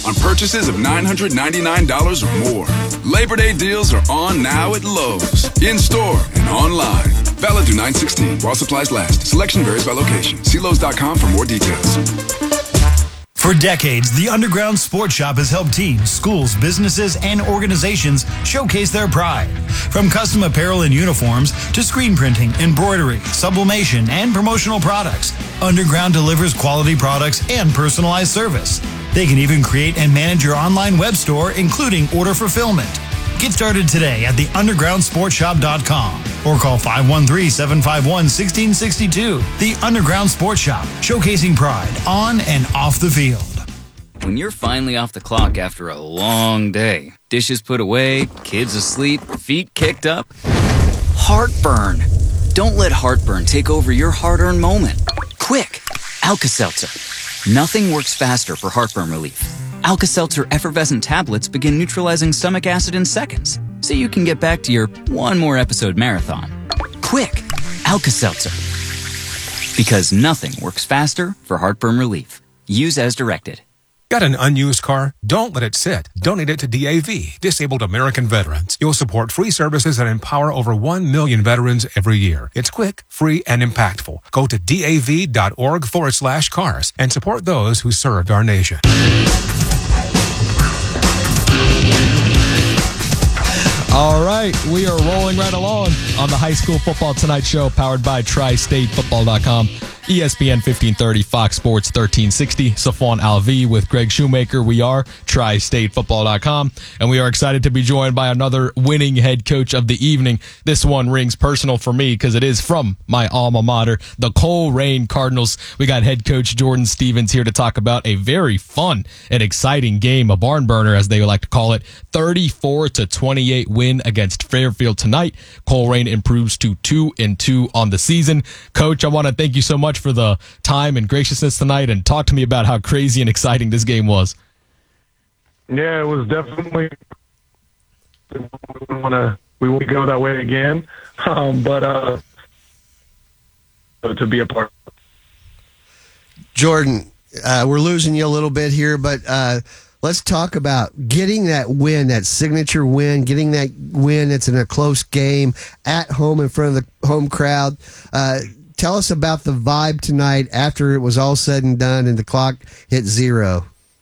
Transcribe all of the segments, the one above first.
on purchases of $999 or more. Labor Day deals are on now at Lowe's, in-store and online. Valid through 9/16 while supplies last. Selection varies by location. See Lowe's.com for more details. For decades, the Underground Sports Shop has helped teams, schools, businesses, and organizations showcase their pride. From custom apparel and uniforms to screen printing, embroidery, sublimation, and promotional products, Underground delivers quality products and personalized service. They can even create and manage your online web store, including order fulfillment. Get started today at theundergroundsportshop.com or call 513-751-1662. The Underground Sports Shop, showcasing pride on and off the field. When you're finally off the clock after a long day, dishes put away, kids asleep, feet kicked up, heartburn. Don't let heartburn take over your hard-earned moment. Quick, Alka-Seltzer. Nothing works faster for heartburn relief. Alka-Seltzer effervescent tablets begin neutralizing stomach acid in seconds, so you can get back to your one more episode marathon. Quick, Alka-Seltzer. Because nothing works faster for heartburn relief. Use as directed. Got an unused car? Don't let it sit. Donate it to DAV, Disabled American Veterans. You'll support free services that empower over 1 million veterans every year. It's quick, free, and impactful. Go to DAV.org/cars and support those who served our nation. All right, we are rolling right along on the High School Football Tonight show, powered by TriStateFootball.com, ESPN 1530, Fox Sports 1360. Safwan Alvi with Greg Shoemaker. We are TriStateFootball.com, and we are excited to be joined by another winning head coach of the evening. This one rings personal for me because it is from my alma mater, the Colerain Cardinals. We got head coach Jordan Stevens here to talk about a very fun and exciting game, a barn burner as they like to call it, 34-28 win against Fairfield tonight. Colerain improves to 2-2 on the season. Coach, I want to thank you so much for the time and graciousness tonight, and talk to me about how crazy and exciting this game was. Yeah, it was definitely. We want to go that way again, but to be a part. Jordan, we're losing you a little bit here, but let's talk about getting that win, that signature win, getting that win that's in a close game at home in front of the home crowd. Tell us about the vibe tonight after it was all said and done and the clock hit 0.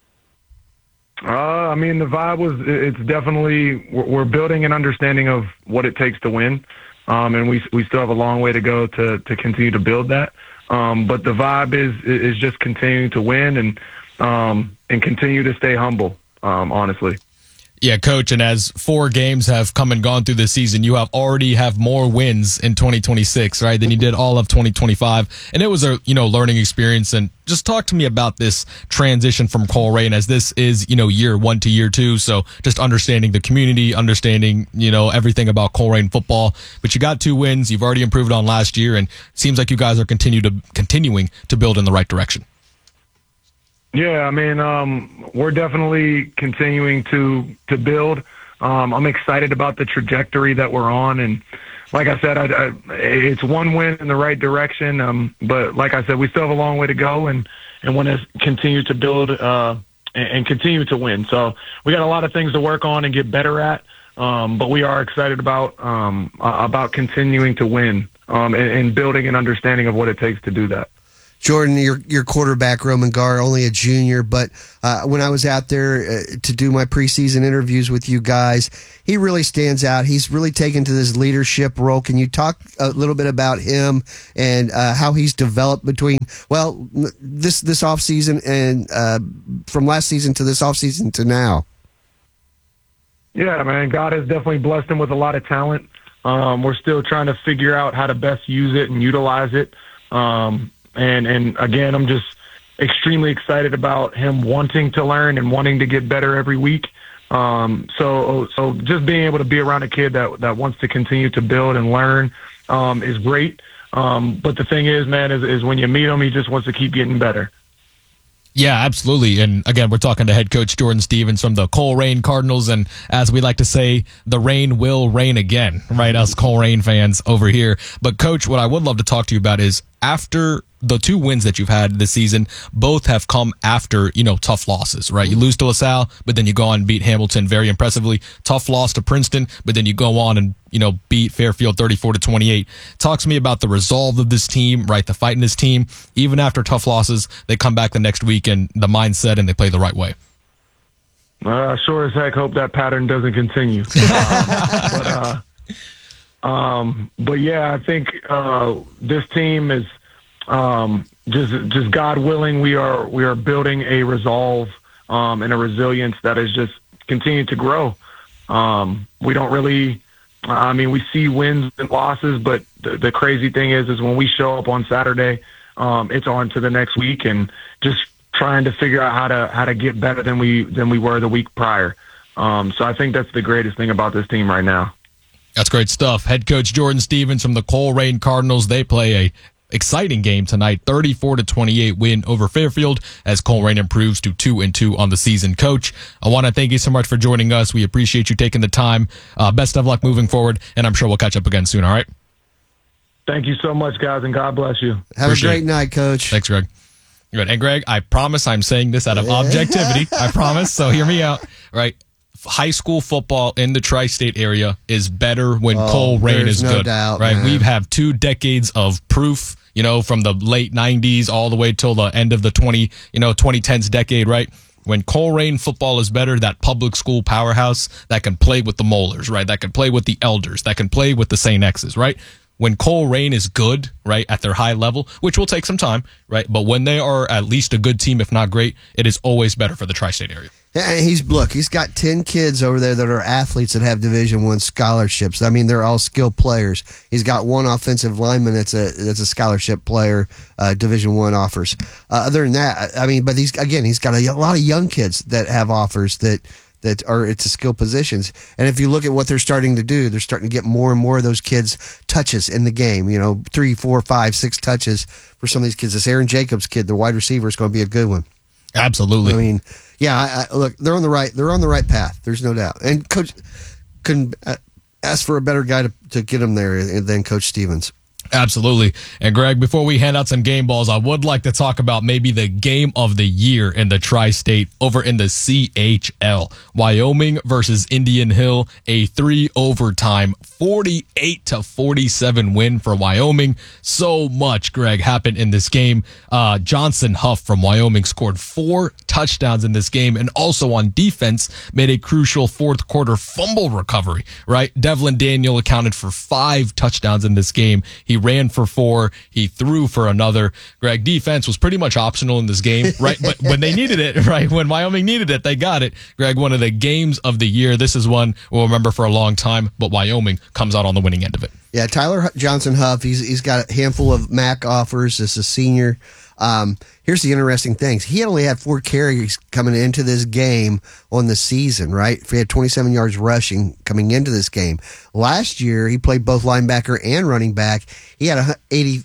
I mean, the vibe it's definitely, we're building an understanding of what it takes to win. And we still have a long way to go to continue to build that. But the vibe is just continuing to win and continue to stay humble, honestly. Yeah, Coach, and as 4 games have come and gone through this season, you already have more wins in 2026, right, than you did all of 2025. And it was a, learning experience. And just talk to me about this transition from Colerain, as this is, year 1 to year 2. So just understanding the community, understanding, everything about Colerain football. But you got 2 wins. You've already improved on last year, and it seems like you guys are continuing to build in the right direction. Yeah, I mean, we're definitely continuing to build. I'm excited about the trajectory that we're on, and like I said, it's one win in the right direction. But like I said, we still have a long way to go, and want to continue to build and continue to win. So we got a lot of things to work on and get better at. But we are excited about continuing to win and building an understanding of what it takes to do that. Jordan, your quarterback, Roman Gar, only a junior, but when I was out there to do my preseason interviews with you guys, he really stands out. He's really taken to this leadership role. Can you talk a little bit about him and how he's developed between, this offseason and from last season to this offseason to now? Yeah, man, God has definitely blessed him with a lot of talent. We're still trying to figure out how to best use it and utilize it. And again, I'm just extremely excited about him wanting to learn and wanting to get better every week. So just being able to be around a kid that wants to continue to build and learn is great. But the thing is, man, is when you meet him, he just wants to keep getting better. Yeah, absolutely. And again, we're talking to head coach Jordan Stevens from the Colerain Cardinals. And as we like to say, the rain will rain again, right? Us Colerain fans over here. But Coach, what I would love to talk to you about is after the two wins that you've had this season, both have come after, tough losses, right? You lose to LaSalle, but then you go on and beat Hamilton very impressively. Tough loss to Princeton, but then you go on and, beat Fairfield 34-28. Talk to me about the resolve of this team, right? The fight in this team. Even after tough losses, they come back the next week and the mindset and they play the right way. Sure as heck hope that pattern doesn't continue. But yeah, I think this team is just God willing. We are building a resolve and a resilience that is just continuing to grow. We don't really. We see wins and losses, but the crazy thing is when we show up on Saturday, it's on to the next week, and just trying to figure out how to get better than we were the week prior. So I think that's the greatest thing about this team right now. That's great stuff. Head coach Jordan Stevens from the Colerain Cardinals. They play a exciting game tonight, 34-28 win over Fairfield as Colerain improves to 2-2 on the season. Coach, I want to thank you so much for joining us. We appreciate you taking the time. Best of luck moving forward, and I'm sure we'll catch up again soon, all right? Thank you so much, guys, and God bless you. Have a great night, Coach. Thanks, Greg. Good. And Greg, I promise I'm saying this out of objectivity. I promise, so hear me out, right? High school football in the tri-state area is better when Colerain is good, doubt, right? Man. We've had 2 decades of proof, from the late 90s all the way till the end of the 2010s decade, right? When Colerain football is better, that public school powerhouse that can play with the Molars, right? That can play with the Elders, that can play with the St. X's, right? When Colerain is good, right, at their high level, which will take some time, right? But when they are at least a good team, if not great, it is always better for the tri-state area. And he's got 10 kids over there that are athletes that have Division I scholarships. I mean, they're all skilled players. He's got one offensive lineman that's a scholarship player, Division I offers. Other than that, but he's got a lot of young kids that have offers that are it's a skill positions. And if you look at what they're starting to do, they're starting to get more and more of those kids touches in the game. 3, 4, 5, 6 touches for some of these kids. This Aaron Jacobs kid, the wide receiver, is going to be a good one. Absolutely. Look, they're on the right path. There's no doubt. And Coach couldn't ask for a better guy to get them there than Coach Stevens. Absolutely. And Greg, before we hand out some game balls, I would like to talk about maybe the game of the year in the tri-state over in the CHL. Wyoming versus Indian Hill, a 3-overtime 48-47 win for Wyoming. So much, Greg, happened in this game. Johnson Huff from Wyoming scored 4 touchdowns in this game, and also on defense made a crucial fourth quarter fumble recovery, right? Devlin Daniel accounted for 5 touchdowns in this game. He ran for 4. He threw for another. Greg, defense was pretty much optional in this game, right? But when they needed it, right? When Wyoming needed it, they got it. Greg, one of the games of the year. This is one we'll remember for a long time, but Wyoming comes out on the winning end of it. Yeah, Tyler Johnson Huff, he's got a handful of MAC offers as a senior. Here's the interesting things. He only had 4 carries coming into this game on the season, right? He had 27 yards rushing coming into this game. Last year, he played both linebacker and running back. He had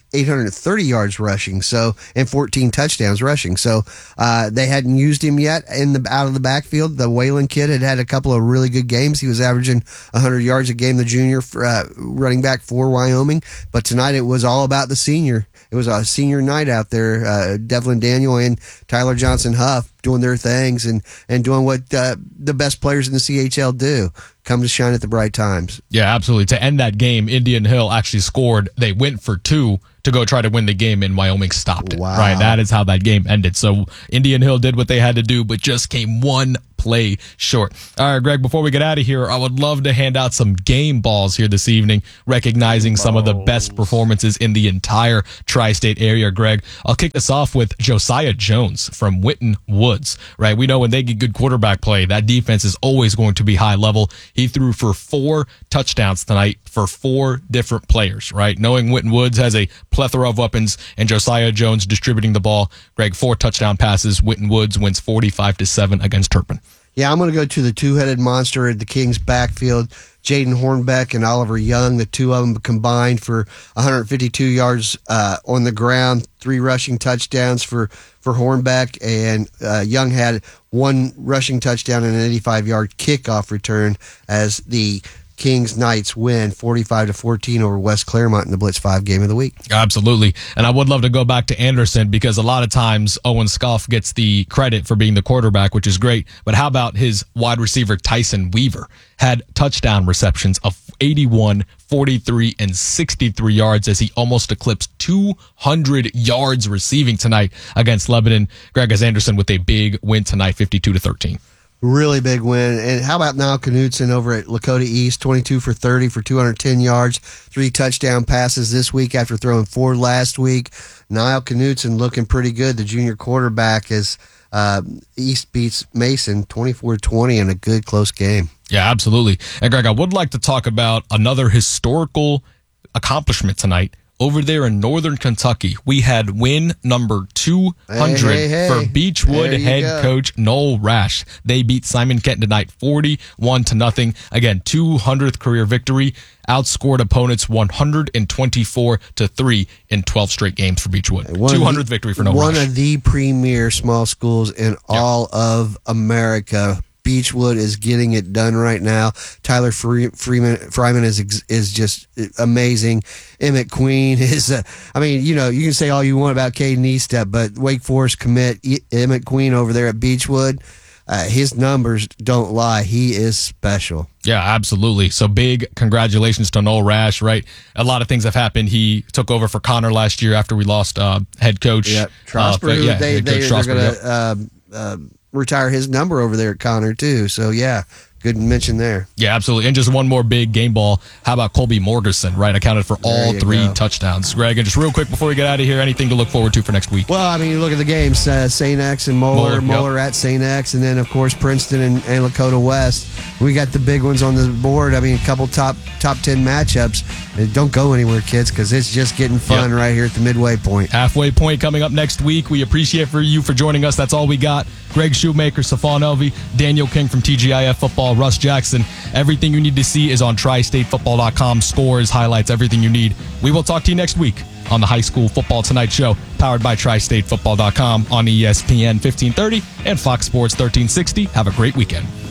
830 yards rushing, and 14 touchdowns rushing. So they hadn't used him yet out of the backfield. The Whalen kid had a couple of really good games. He was averaging 100 yards a game, the junior running back for Wyoming. But tonight it was all about the senior. It was a senior night out there. Devlin Daniel and Tyler Johnson Huff doing their things and doing what the best players in the CHL do, come to shine at the bright times. Yeah, absolutely. To end that game, Indian Hill actually scored. They went for 2 to go try to win the game, and Wyoming stopped it. Wow. Right, that is how that game ended. So Indian Hill did what they had to do, but just came one play short. All right, Greg, before we get out of here, I would love to hand out some game balls here this evening, recognizing some of the best performances in the entire tri-state area. Greg, I'll kick this off with Josiah Jones from Winton Woods, right? We know when they get good quarterback play, that defense is always going to be high level. He threw for 4 touchdowns tonight for 4 different players, right? Knowing Winton Woods has a plethora of weapons and Josiah Jones distributing the ball, Greg, 4 touchdown passes. Winton Woods wins 45-7 against Turpin. Yeah, I'm going to go to the two-headed monster at the Kings backfield. Jaden Hornbeck and Oliver Young, the two of them combined for 152 yards on the ground, 3 rushing touchdowns for Hornbeck, and Young had 1 rushing touchdown and an 85-yard kickoff return as the Kings Knights win 45-14 over West Claremont in the Blitz 5 game of the week. Absolutely. And I would love to go back to Anderson because a lot of times Owen Scuff gets the credit for being the quarterback, which is great. But how about his wide receiver Tyson Weaver? Had touchdown receptions of 81, 43, and 63 yards as he almost eclipsed 200 yards receiving tonight against Lebanon. Greg Anderson with a big win tonight, 52-13. Really big win. And how about Niall Knudsen over at Lakota East, 22 for 30 for 210 yards, 3 touchdown passes this week after throwing 4 last week. Niall Knudsen looking pretty good. The junior quarterback as East beats Mason 24-20 in a good close game. Yeah, absolutely. And Greg, I would like to talk about another historical accomplishment tonight. Over there in Northern Kentucky, we had win number 200 for Beechwood head coach Noel Rash. They beat Simon Kenton tonight 41-0. Again, 200th career victory. Outscored opponents 124-3 in 12 straight games for Beechwood. 200th victory for Noel Rash. One of the premier small schools in all of America. Beechwood is getting it done right now. Tyler Fryman is just amazing. Emmett Queen is, you can say all you want about Caden Eastep, but Wake Forest commit Emmett Queen over there at Beechwood, his numbers don't lie. He is special. Yeah, absolutely. So big congratulations to Noel Rash, right? A lot of things have happened. He took over for Connor last year after we lost head coach. Yeah, Trosper, they're going to retire his number over there at Connor too. So yeah, good mention there. Yeah, absolutely. And just one more big game ball. How about Colby Morgerson, right? Accounted for all 3 touchdowns. Greg, and just real quick before we get out of here, anything to look forward to for next week? Well, look at the games. St. X and Moeller at St. X, and then of course Princeton and Lakota West. We got the big ones on the board. A couple top 10 matchups. And don't go anywhere, kids, because it's just getting fun right here at the midway point. Halfway point coming up next week. We appreciate you for joining us. That's all we got. Greg Shoemaker, Safon Elvey, Daniel King from TGIF Football, Russ Jackson. Everything you need to see is on TriStateFootball.com. Scores, highlights, everything you need. We will talk to you next week on the High School Football Tonight Show, powered by TriStateFootball.com on ESPN 1530 and Fox Sports 1360. Have a great weekend.